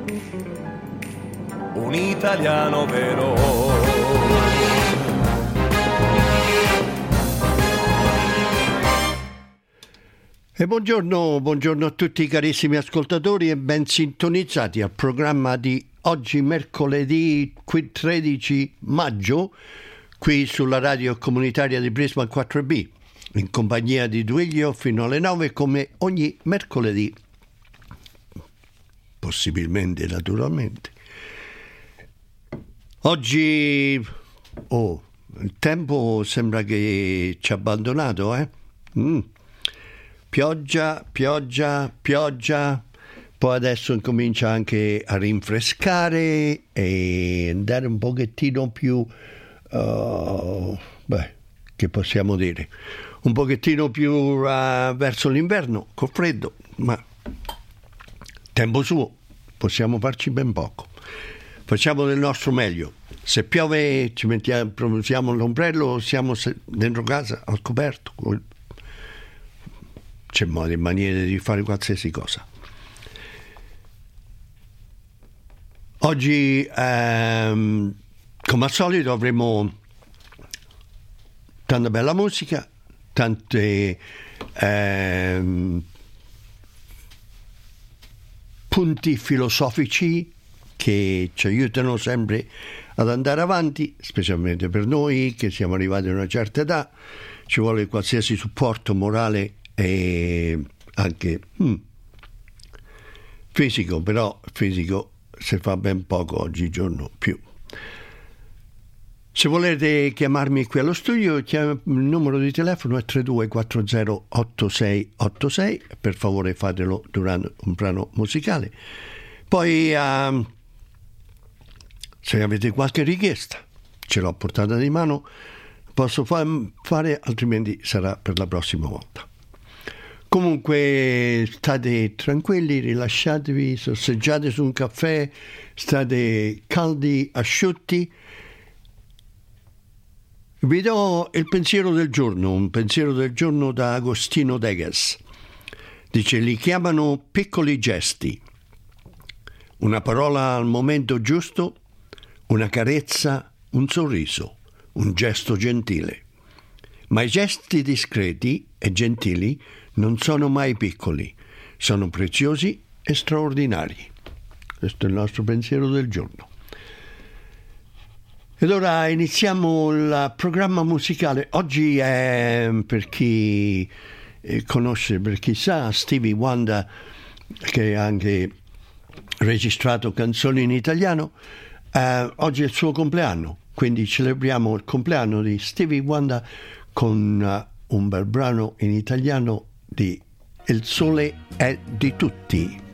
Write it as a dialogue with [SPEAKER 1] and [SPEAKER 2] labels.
[SPEAKER 1] un italiano vero.
[SPEAKER 2] E buongiorno a tutti carissimi ascoltatori e ben sintonizzati al programma di oggi mercoledì 13 maggio qui sulla radio comunitaria di Brisbane 4B in compagnia di Duilio fino alle 9 come ogni mercoledì, possibilmente naturalmente. Oggi il tempo sembra che ci ha abbandonato, Pioggia, poi adesso incomincia anche a rinfrescare e andare un pochettino più, che possiamo dire, un pochettino più verso l'inverno, col freddo, ma tempo suo, possiamo farci ben poco. Facciamo del nostro meglio. Se piove ci usiamo l'ombrello, siamo dentro casa al coperto. C'è modo e maniere di fare qualsiasi cosa. Oggi, come al solito, avremo tanta bella musica, tante punti filosofici che ci aiutano sempre ad andare avanti, specialmente per noi che siamo arrivati a una certa età. Ci vuole qualsiasi supporto morale e anche fisico, però fisico si fa ben poco oggigiorno più. Se volete chiamarmi qui allo studio, il numero di telefono è 32408686, per favore fatelo durante un brano musicale. Poi se avete qualche richiesta ce l'ho portata di mano, posso fare, altrimenti sarà per la prossima volta. Comunque state tranquilli, rilasciatevi, sorseggiate su un caffè, state caldi, asciutti. Vi do il pensiero del giorno, un pensiero del giorno da Agostino Degas. Dice: li chiamano piccoli gesti, una parola al momento giusto, una carezza, un sorriso, un gesto gentile. Ma i gesti discreti e gentili non sono mai piccoli, sono preziosi e straordinari. Questo è il nostro pensiero del giorno. Ed ora iniziamo il programma musicale. Oggi è, per chi conosce, per chi sa, Stevie Wonder, che ha anche registrato canzoni in italiano, oggi è il suo compleanno, quindi celebriamo il compleanno di Stevie Wonder con un bel brano in italiano di Il sole è di tutti.